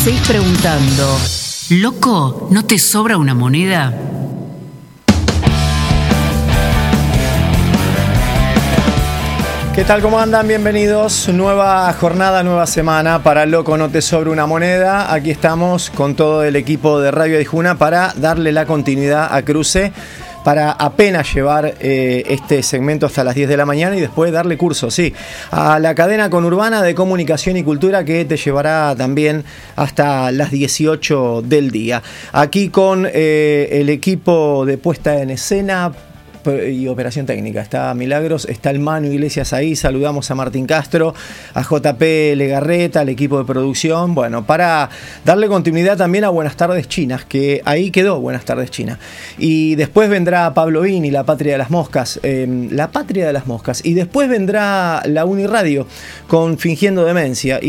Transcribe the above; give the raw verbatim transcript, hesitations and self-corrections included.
seguís preguntando, loco, ¿no te sobra una moneda? ¿Qué tal? ¿Cómo andan? Bienvenidos. Nueva jornada, nueva semana para Loco, no te sobra una moneda. Aquí estamos con todo el equipo de Radio Aijuna para darle la continuidad a Cruce, para apenas llevar eh, este segmento hasta las diez de la mañana y después darle curso, sí, a la cadena conurbana de comunicación y cultura que te llevará también hasta las dieciocho del día. Aquí con eh, el equipo de puesta en escena y operación técnica. Está Milagros, está el Manu Iglesias ahí, saludamos a Martín Castro, a J P Legarreta, al equipo de producción, bueno, para darle continuidad también a Buenas Tardes Chinas, que ahí quedó Buenas Tardes China. Y después vendrá Pablo Vini, La Patria de las Moscas, eh, La Patria de las Moscas, y después vendrá la Uniradio con Fingiendo Demencia.